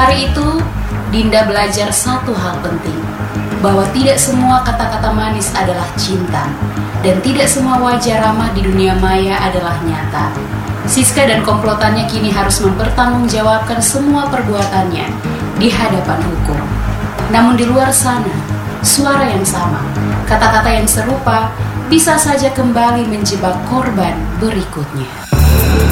Hari itu, Dinda belajar satu hal penting, bahwa tidak semua kata-kata manis adalah cinta, dan tidak semua wajah ramah di dunia maya adalah nyata. Siska dan komplotannya kini harus mempertanggungjawabkan semua perbuatannya di hadapan hukum. Namun di luar sana, suara yang sama, kata-kata yang serupa bisa saja kembali menjebak korban berikutnya.